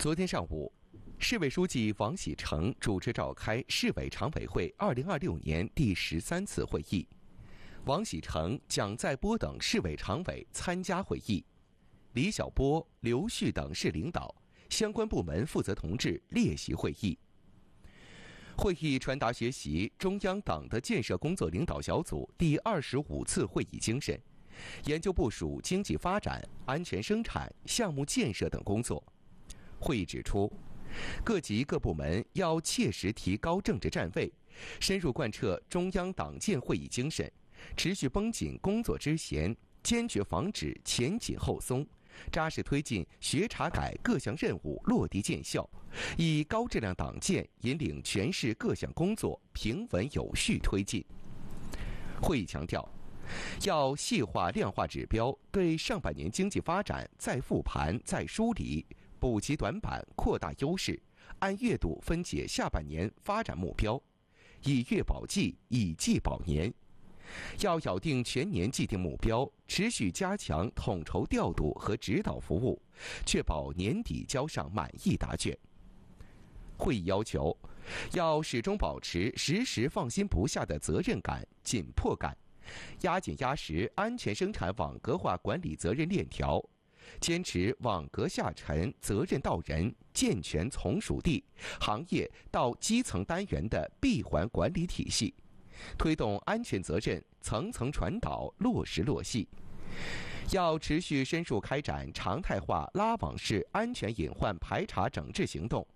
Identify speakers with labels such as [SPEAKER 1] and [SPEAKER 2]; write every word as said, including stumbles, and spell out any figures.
[SPEAKER 1] 昨天上午，市委书记王喜成主持召开市委常委会二零二六年第十三次会议。王喜成、蒋在波等市委常委参加会议，李小波、刘旭等市领导、相关部门负责同志列席会议。会议传达学习中央党的建设工作领导小组第二十五次会议精神，研究部署经济发展、安全生产、项目建设等工作。会议指出，各级各部门要切实提高政治站位，深入贯彻中央党建会议精神，持续绷紧工作之弦，坚决防止前紧后松，扎实推进学查改各项任务落地见效，以高质量党建引领全市各项工作平稳有序推进。会议强调，要细化量化指标，对上半年经济发展再复盘再梳理，补齐短板，扩大优势，按月度分解下半年发展目标，以月保季，以季保年。要咬定全年既定目标，持续加强统筹调度和指导服务，确保年底交上满意答卷。会议要求，要始终保持时时放心不下的责任感、紧迫感，压紧压实安全生产网格化管理责任链条，坚持网格下沉、责任到人、健全从属地、行业到基层单元的闭环管理体系，推动安全责任层层传导，落实落细。要持续深入开展常态化拉网式安全隐患排查整治行动，